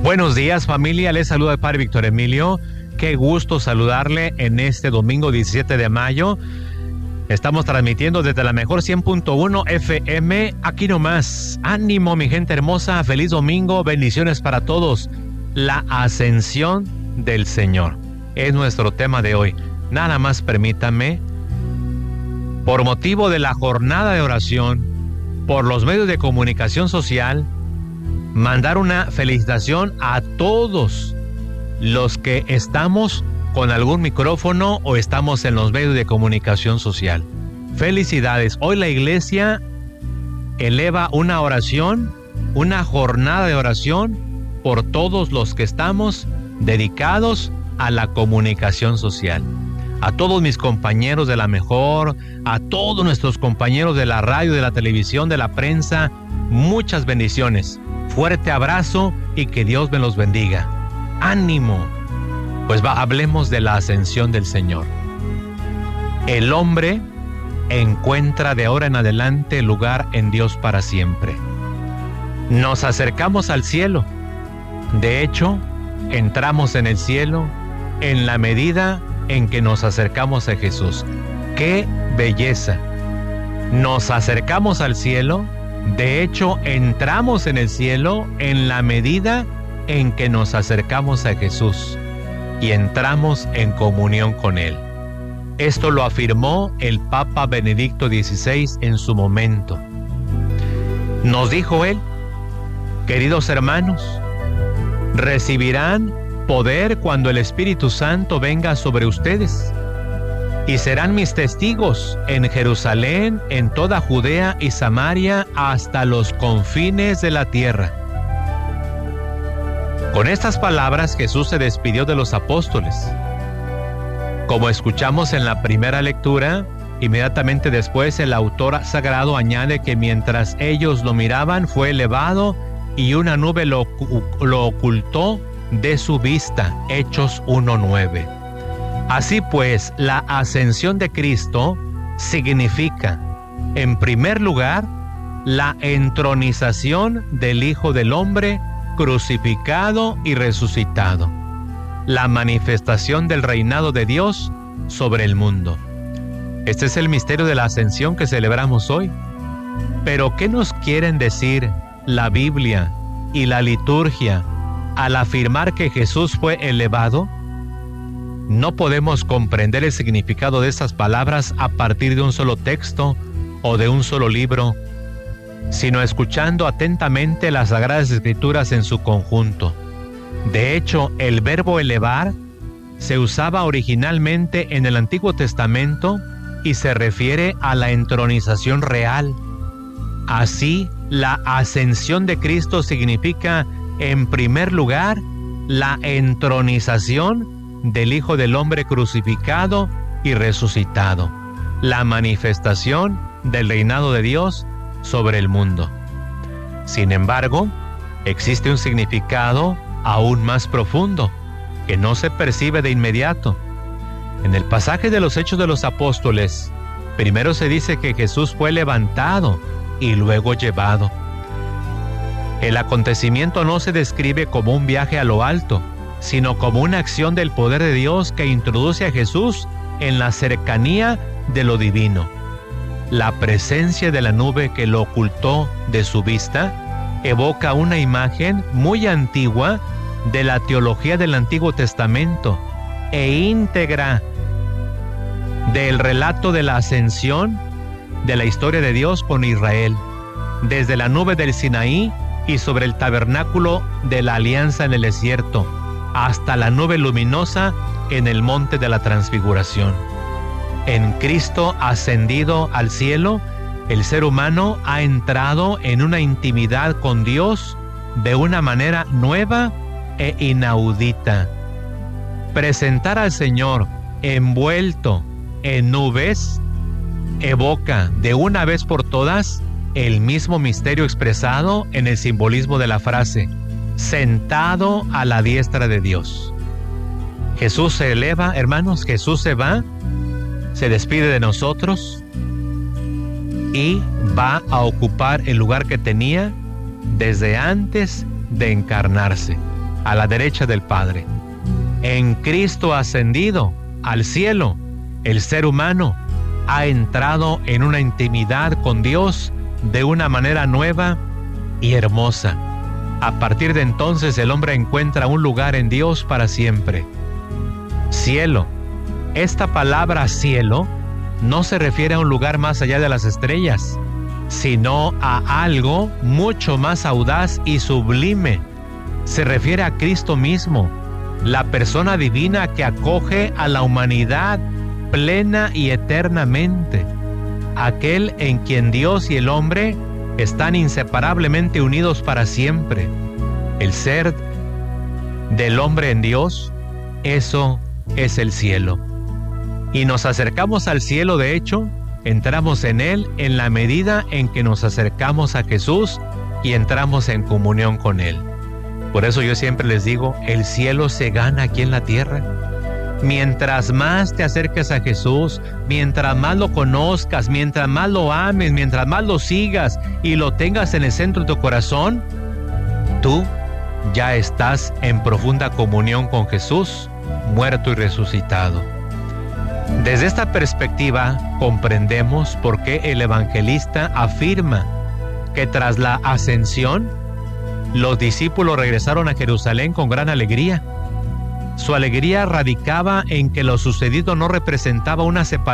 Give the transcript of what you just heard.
Buenos días, familia. Les saluda el Padre Víctor Emilio. Qué gusto saludarle en este domingo 17 de mayo. Estamos transmitiendo desde la mejor 100.1 FM, aquí nomás. Ánimo, mi gente hermosa. Feliz domingo. Bendiciones para todos. La ascensión del Señor es nuestro tema de hoy. Nada más permítanme, por motivo de la jornada de oración, por los medios de comunicación social, mandar una felicitación a todos los que estamos con algún micrófono o estamos en los medios de comunicación social. Felicidades. Hoy la iglesia eleva una oración, una jornada de oración por todos los que estamos dedicados a la comunicación social. A todos mis compañeros de la mejor, a todos nuestros compañeros de la radio, de la televisión, de la prensa, muchas bendiciones. Fuerte abrazo y que Dios me los bendiga. ¡Ánimo! Pues hablemos de la ascensión del Señor. El hombre encuentra de ahora en adelante lugar en Dios para siempre. Nos acercamos al cielo. De hecho, entramos en el cielo en la medida en que nos acercamos a Jesús. ¡Qué belleza! Nos acercamos al cielo. De hecho, entramos en el cielo en la medida en que nos acercamos a Jesús y entramos en comunión con Él. Esto lo afirmó el Papa Benedicto XVI en su momento. Nos dijo Él: queridos hermanos, recibirán poder cuando el Espíritu Santo venga sobre ustedes, y serán mis testigos en Jerusalén, en toda Judea y Samaria, hasta los confines de la tierra. Con estas palabras Jesús se despidió de los apóstoles. Como escuchamos en la primera lectura, inmediatamente después el autor sagrado añade que mientras ellos lo miraban fue elevado y una nube lo ocultó de su vista. Hechos 1:9. Así pues, la ascensión de Cristo significa, en primer lugar, la entronización del Hijo del Hombre crucificado y resucitado, la manifestación del reinado de Dios sobre el mundo. Este es el misterio de la ascensión que celebramos hoy. Pero, ¿qué nos quieren decir la Biblia y la liturgia al afirmar que Jesús fue elevado? No podemos comprender el significado de estas palabras a partir de un solo texto o de un solo libro, sino escuchando atentamente las Sagradas Escrituras en su conjunto. De hecho, el verbo elevar se usaba originalmente en el Antiguo Testamento y se refiere a la entronización real. Así, la ascensión de Cristo significa, en primer lugar, la entronización del Hijo del Hombre crucificado y resucitado, la manifestación del reinado de Dios sobre el mundo. Sin embargo, existe un significado aún más profundo que no se percibe de inmediato. En el pasaje de los Hechos de los Apóstoles, primero se dice que Jesús fue levantado y luego llevado. El acontecimiento no se describe como un viaje a lo alto, sino como una acción del poder de Dios que introduce a Jesús en la cercanía de lo divino. La presencia de la nube que lo ocultó de su vista evoca una imagen muy antigua de la teología del Antiguo Testamento e íntegra del relato de la ascensión de la historia de Dios con Israel, desde la nube del Sinaí y sobre el tabernáculo de la alianza en el desierto, hasta la nube luminosa en el monte de la transfiguración. En Cristo ascendido al cielo, el ser humano ha entrado en una intimidad con Dios de una manera nueva e inaudita. Presentar al Señor envuelto en nubes evoca de una vez por todas el mismo misterio expresado en el simbolismo de la frase: sentado a la diestra de Dios. Jesús se eleva, hermanos, Jesús se va, se despide de nosotros y va a ocupar el lugar que tenía desde antes de encarnarse. a la derecha del Padre. En Cristo ascendido al cielo, el ser humano ha entrado en una intimidad con Dios de una manera nueva y hermosa. A partir de entonces el hombre encuentra un lugar en Dios para siempre. Cielo. Esta palabra cielo no se refiere a un lugar más allá de las estrellas, sino a algo mucho más audaz y sublime. Se refiere a Cristo mismo, la persona divina que acoge a la humanidad plena y eternamente, aquel en quien Dios y el hombre están inseparablemente unidos para siempre. El ser del hombre en Dios, eso es el cielo. Y nos acercamos al cielo, de hecho, entramos en él en la medida en que nos acercamos a Jesús y entramos en comunión con él. Por eso yo siempre les digo, el cielo se gana aquí en la tierra. Mientras más te acerques a Jesús, mientras más lo conozcas, mientras más lo ames, mientras más lo sigas y lo tengas en el centro de tu corazón, tú ya estás en profunda comunión con Jesús, muerto y resucitado. Desde esta perspectiva comprendemos por qué el evangelista afirma que tras la ascensión, los discípulos regresaron a Jerusalén con gran alegría. Su alegría radicaba en que lo sucedido no representaba una separación